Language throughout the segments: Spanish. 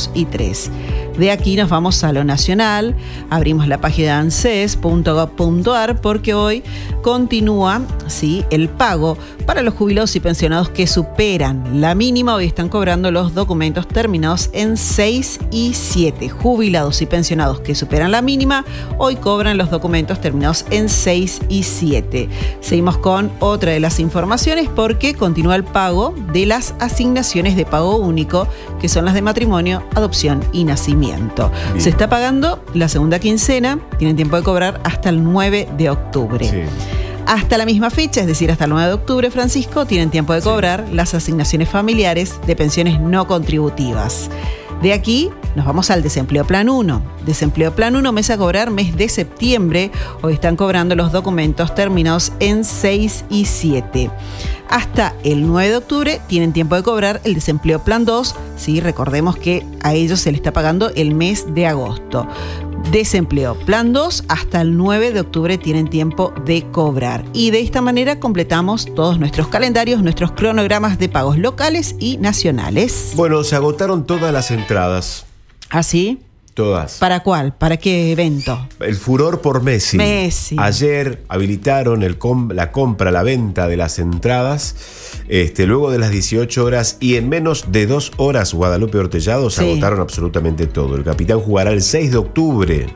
2 y 3. De aquí nos vamos a lo nacional, abrimos la página anses.gov.ar porque hoy continúa, ¿sí?, el pago para los jubilados y pensionados que superan la mínima. Hoy están cobrando los documentos terminados en 6 y 7. Jubilados y pensionados que superan la mínima, hoy cobran los documentos terminados en 6 y 7. Seguimos con otra de las informaciones porque continúa el pago de las asignaciones de pago único, que son las de matrimonio, adopción y nacimiento. Bien. Se está pagando la segunda quincena, tienen tiempo de cobrar hasta el 9 de octubre. Sí. Hasta la misma fecha, es decir, hasta el 9 de octubre, Francisco, tienen tiempo de cobrar las asignaciones familiares de pensiones no contributivas. De aquí nos vamos al Desempleo Plan 1. Desempleo Plan 1, mes a cobrar, mes de septiembre. Hoy están cobrando los documentos terminados en 6 y 7. Hasta el 9 de octubre tienen tiempo de cobrar el Desempleo Plan 2. Sí, recordemos que a ellos se les está pagando el mes de agosto. Desempleo Plan 2, hasta el 9 de octubre tienen tiempo de cobrar. Y de esta manera completamos todos nuestros calendarios, nuestros cronogramas de pagos locales y nacionales. Bueno, se agotaron todas las entradas. ¿Ah, sí? Todas. ¿Para cuál? ¿Para qué evento? El furor por Messi. Ayer habilitaron la venta de las entradas, luego de las 18 horas, y en menos de 2 horas, Guadalupe Ortellado, se agotaron absolutamente todo. El capitán jugará el 6 de octubre.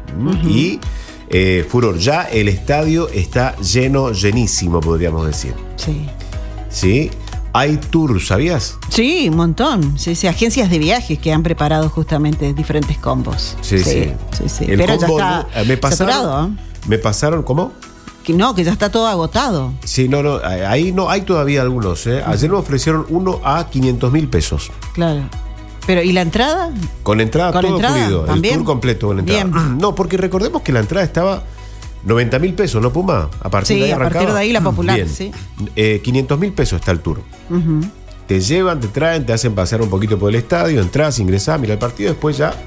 Y furor, ya el estadio está llenísimo, podríamos decir. Sí. ¿Sí? Hay tour, ¿sabías? Sí, un montón. Sí, agencias de viajes que han preparado justamente diferentes combos. Sí. Pero ya está saturado. Me pasaron, ¿cómo? Que ya está todo agotado. Sí, ahí no hay todavía algunos. Ayer me ofrecieron uno a 500.000 pesos. Claro. Pero, ¿y la entrada? Con entrada todo incluido. El tour completo con entrada. Bien. No, porque recordemos que la entrada estaba 90.000 pesos, ¿no, Puma? A partir de ahí arrancaba. A partir de ahí la popular, bien. Sí. 500.000 pesos está el tour. Te llevan, te traen, te hacen pasar un poquito por el estadio, entras, ingresás, mira el partido, después ya.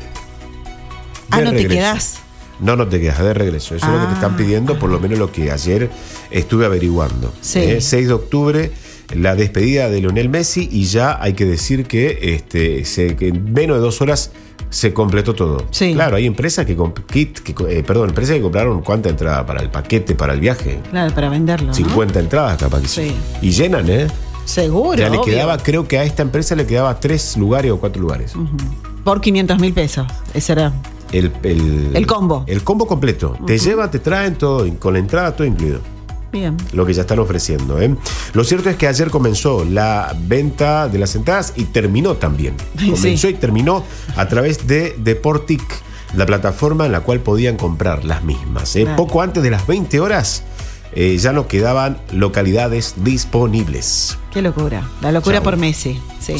No te quedás. No te quedas, de regreso. Eso es lo que te están pidiendo, por lo menos lo que ayer estuve averiguando. Sí. 6 de octubre, la despedida de Lionel Messi, y ya hay que decir que en menos de 2 horas se completó todo. Sí. Claro, hay empresas que compraron ¿cuánta entrada para el paquete, para el viaje? Claro, para venderlo. 50 entradas capaz que sí. Y llenan, Seguro. Ya le quedaba, creo que a esta empresa le quedaba 3 lugares o 4 lugares. Por 500.000 pesos. Ese era el combo. El combo completo. Te llevan, te traen todo, con la entrada todo incluido. Bien. Lo que ya están ofreciendo. Lo cierto es que ayer comenzó la venta de las entradas y terminó también. Comenzó y terminó a través de Deportic, la plataforma en la cual podían comprar las mismas. Claro. Poco antes de las 20 horas ya no quedaban localidades disponibles. Qué locura. La locura por Messi. Sí.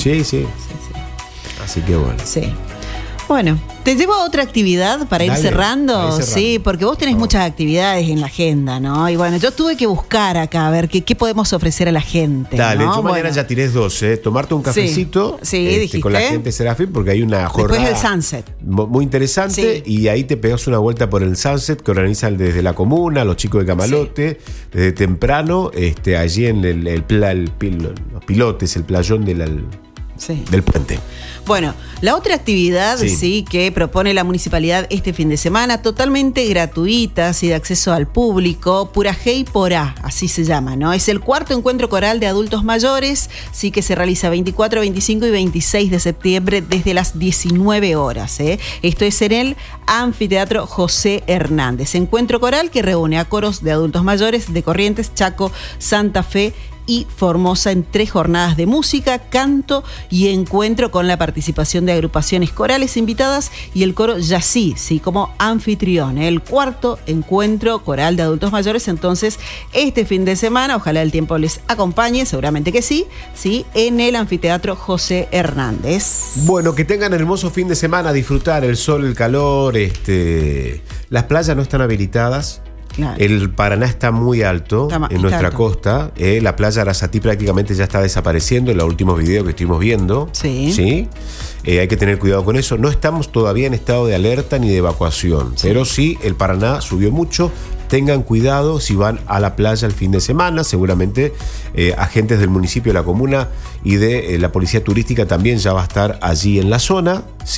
Así que bueno. Sí. Bueno, te llevo a otra actividad para ir cerrando. Sí, porque vos tenés muchas actividades en la agenda, ¿no? Y bueno, yo tuve que buscar acá a ver qué podemos ofrecer a la gente. Dale, yo mañana ya tiré 2, tomarte un cafecito con la gente de Serafín, porque hay una jornada. Después el Sunset. Muy interesante, y ahí te pegas una vuelta por el Sunset que organizan desde la comuna, los chicos de Camalote, desde temprano, allí en los pilotes, el playón del puente. Bueno, la otra actividad que propone la municipalidad este fin de semana, totalmente gratuita, de acceso al público, Purajey Porá, así se llama, ¿no? Es el 4º encuentro coral de adultos mayores, que se realiza 24, 25 y 26 de septiembre desde las 19 horas. Esto es en el Anfiteatro José Hernández. Encuentro coral que reúne a coros de adultos mayores de Corrientes, Chaco, Santa Fe y Formosa en 3 jornadas de música, canto y encuentro con la participación de agrupaciones corales invitadas y el coro Yací, como anfitrión. El 4º encuentro coral de adultos mayores, entonces, este fin de semana, ojalá el tiempo les acompañe, seguramente que sí, en el Anfiteatro José Hernández. Bueno, que tengan hermoso fin de semana, disfrutar el sol, el calor, las playas no están habilitadas. Claro. El Paraná está muy alto en nuestra costa. La playa Arasatí prácticamente ya está desapareciendo en los últimos videos que estuvimos viendo. Sí. Hay que tener cuidado con eso. No estamos todavía en estado de alerta ni de evacuación, pero sí el Paraná subió mucho. Tengan cuidado si van a la playa el fin de semana. Seguramente agentes del municipio, de la comuna y de la policía turística también ya va a estar allí en la zona.